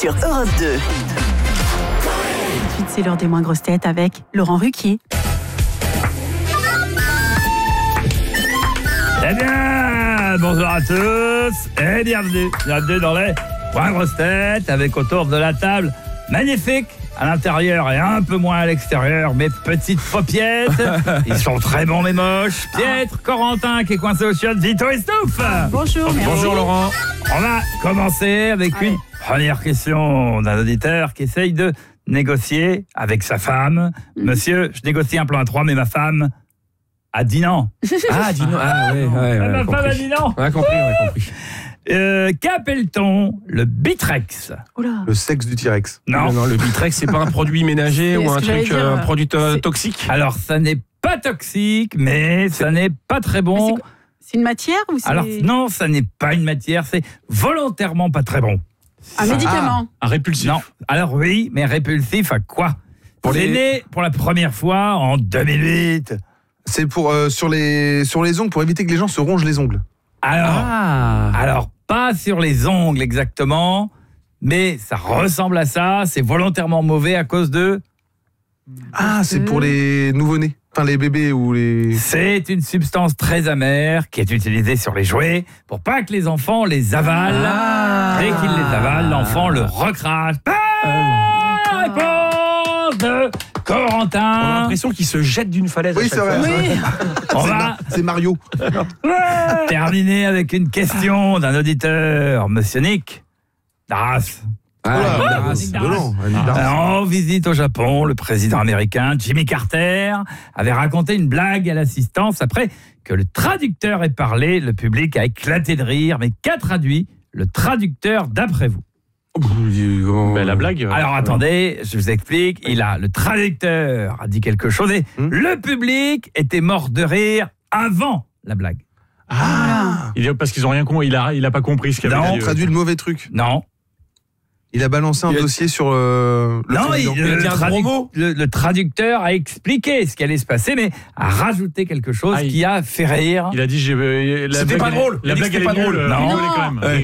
sur Europe 2. Ensuite, c'est l'heure des moins grosses têtes avec Laurent Ruquier. Eh bien, bonjour à tous et bienvenue dans les moins grosses têtes avec autour de la table magnifique à l'intérieur et un peu moins à l'extérieur, mes petites paupiettes. Ils sont très bons mais moches. Piètre, Corentin qui est coincé au chiottes, Vito et Stouff. Bonjour, merci. Bonjour Laurent. On va commencer avec une première question d'un auditeur qui essaye de négocier avec sa femme. Monsieur, je négocie un plan à 3, mais ma femme a dit non. Ah, dis-non. Ah, ouais, Ma femme a dit non. On a compris. Qu'appelle-t-on le Bitrex? Oula. Le sexe du T-Rex. Non. Le Bitrex, c'est pas un produit ménager C'est ou ce un que j'allais truc, dire. un produit toxique? Alors, ça n'est pas toxique, mais ça n'est pas très bon. C'est une matière ou c'est Alors, non, ça n'est pas une matière, c'est volontairement pas très bon. un médicament? Un répulsif. Non. Alors oui, mais répulsif à quoi? C'est né pour la première fois en 2008. C'est pour sur les ongles, pour éviter que les gens se rongent les ongles. Alors, pas sur les ongles exactement, mais ça ressemble à ça. C'est volontairement mauvais à cause de... Ah, c'est pour les nouveau-nés. Enfin, les bébés ou les... C'est une substance très amère qui est utilisée sur les jouets pour pas que les enfants les avalent. Dès qu'ils les avalent, l'enfant le recrache. Réponse de Corentin. On a l'impression qu'il se jette d'une falaise. Oui, à c'est chaque vrai. fois. Oui. On va C'est Mario. terminer avec une question d'un auditeur, Monsieur Nick Darras. C'est violent. En visite au Japon, le président américain Jimmy Carter avait raconté une blague à l'assistance après que le traducteur ait parlé. Le public a éclaté de rire. Mais qu'a traduit le traducteur d'après vous? Mais la blague. Alors attendez, je vous explique. Le traducteur a dit quelque chose et le public était mort de rire avant la blague. Parce qu'ils ont rien compris. Il a pas compris ce qu'il avait Non, dit. Il a traduit le mauvais truc. Non. Il a balancé un dossier sur le Non, président. le traducteur a expliqué ce qui allait se passer, mais a rajouté quelque chose qui a fait rire. Il a dit C'était pas drôle. La blague elle est pas drôle. Non. Quand même.